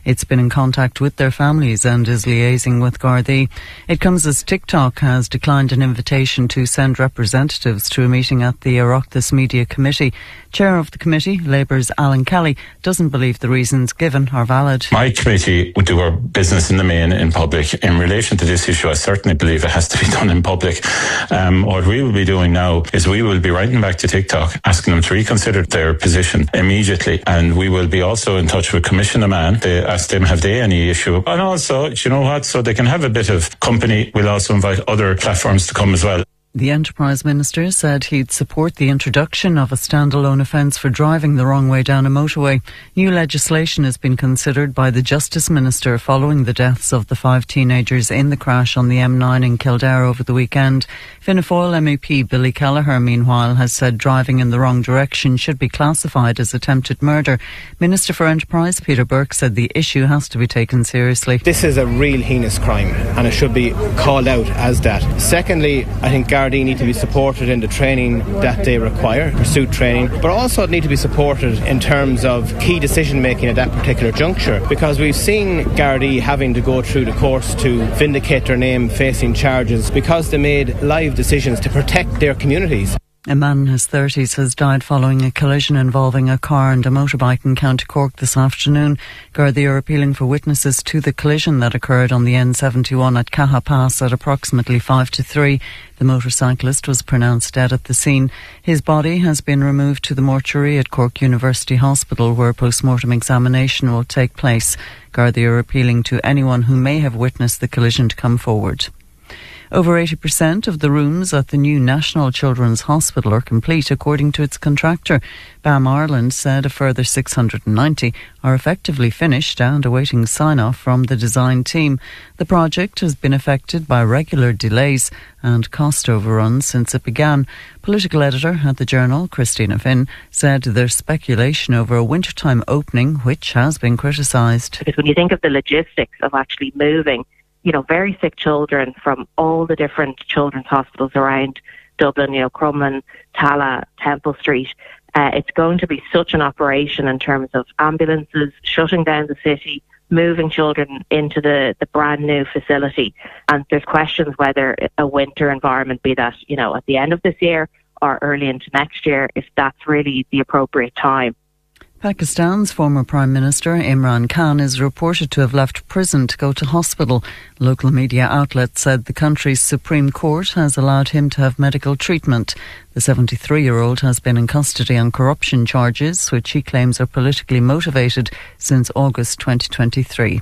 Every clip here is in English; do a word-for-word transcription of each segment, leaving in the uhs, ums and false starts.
It's been in contact with their families and is liaising with Gardaí. It comes as TikTok has declined an invitation to send representatives to a meeting at the Oireachtas Media Committee. Chair of the committee, Labour's Alan Kelly, doesn't believe the reasons given are valid. My committee would do our business in the main in public. In relation to this issue, I certainly believe it has to be done in public. Um, what we will be doing now is we will be writing back to TikTok, asking them to reconsider their position immediately. And we will be also in touch with Commissioner Mann to ask them, have they any issue? And also, you know what, so they can have a bit of company. We'll also invite other platforms to come as well. The Enterprise Minister said he'd support the introduction of a standalone offence for driving the wrong way down a motorway. New legislation has been considered by the Justice Minister following the deaths of the five teenagers in the crash on the M nine in Kildare over the weekend. Fianna Fáil M E P Billy Kelleher, meanwhile, has said driving in the wrong direction should be classified as attempted murder. Minister for Enterprise Peter Burke said the issue has to be taken seriously. This is a real heinous crime and it should be called out as that. Secondly, I think Gardaí need to be supported in the training that they require, pursuit training, but also need to be supported in terms of key decision making at that particular juncture, because we've seen Gardaí having to go through the course to vindicate their name facing charges because they made live decisions to protect their communities. A man in his thirties has died following a collision involving a car and a motorbike in County Cork this afternoon. Gardaí are appealing for witnesses to the collision that occurred on the N seventy-one at Caha Pass at approximately five to three. The motorcyclist was pronounced dead at the scene. His body has been removed to the mortuary at Cork University Hospital, where post-mortem examination will take place. Gardaí are appealing to anyone who may have witnessed the collision to come forward. Over eighty percent of the rooms at the new National Children's Hospital are complete, according to its contractor. B A M Ireland said a further six hundred ninety are effectively finished and awaiting sign-off from the design team. The project has been affected by regular delays and cost overruns since it began. Political editor at the Journal, Christina Finn, said there's speculation over a wintertime opening, which has been criticised. Because when you think of the logistics of actually moving, you know, very sick children from all the different children's hospitals around Dublin, you know, Crumlin, Tala, Temple Street. Uh, it's going to be such an operation in terms of ambulances, shutting down the city, moving children into the, the brand new facility. And there's questions whether a winter environment, be that, you know, at the end of this year or early into next year, if that's really the appropriate time. Pakistan's former Prime Minister Imran Khan is reported to have left prison to go to hospital. Local media outlets said the country's Supreme Court has allowed him to have medical treatment. The seventy-three-year-old has been in custody on corruption charges, which he claims are politically motivated, since August twenty twenty-three.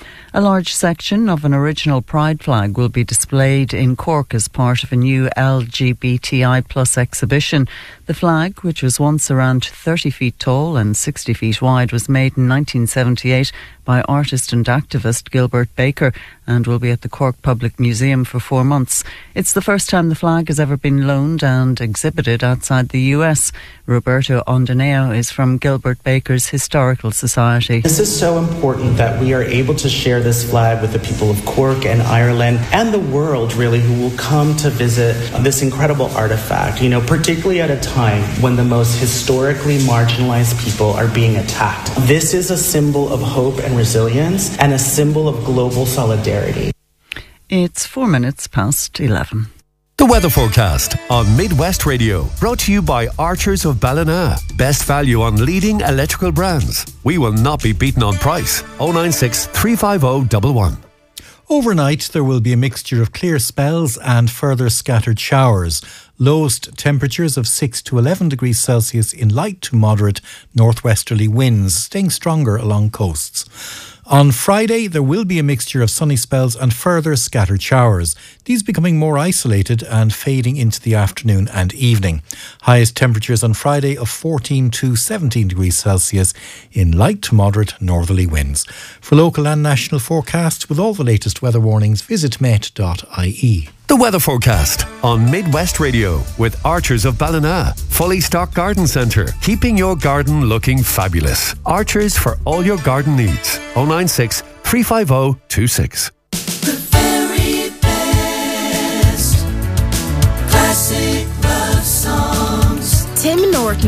A large section of an original Pride flag will be displayed in Cork as part of a new L G B T I plus exhibition. The flag, which was once around thirty feet tall and sixty feet wide, was made in nineteen seventy-eight by artist and activist Gilbert Baker and will be at the Cork Public Museum for four months. It's the first time the flag has ever been loaned and exhibited outside the U S. Roberto Ondoneo is from Gilbert Baker's Historical Society. This is so important that we are able to share this flag with the people of Cork and Ireland and the world, really, who will come to visit this incredible artifact, you know, particularly at a time when the most historically marginalized people are being attacked. This is a symbol of hope and resilience and a symbol of global solidarity. It's four minutes past eleven. The weather forecast on Midwest Radio, brought to you by Archers of Ballina. Best value on leading electrical brands. We will not be beaten on price. oh nine six, three five oh, one one. Overnight, there will be a mixture of clear spells and further scattered showers. Lowest temperatures of six to eleven degrees Celsius in light to moderate northwesterly winds, staying stronger along coasts. On Friday, there will be a mixture of sunny spells and further scattered showers, these becoming more isolated and fading into the afternoon and evening. Highest temperatures on Friday of fourteen to seventeen degrees Celsius in light to moderate northerly winds. For local and national forecasts with all the latest weather warnings, visit met dot I E. The weather forecast on Midwest Radio with Archers of Ballina. Fully stocked garden centre, keeping your garden looking fabulous. Archers for all your garden needs. oh nine six, three five oh, two six. The very best classic love songs. Tim Norton.